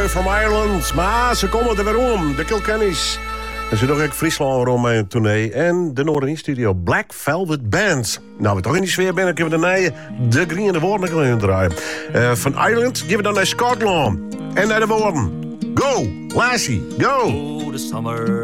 from Ireland. Maar ze komen er weer om, de Kilkennys. En ze doen ook Friesland rond met een tournee. En de Noorderin Studio Black Velvet Band. Nou, we toch in die sfeer ben, kunnen we daarna de Green en de woorden kunnen draaien. Van Ireland gaan we dan naar Scotland. En naar de woorden. Go, Lassie, go! Oh, the summer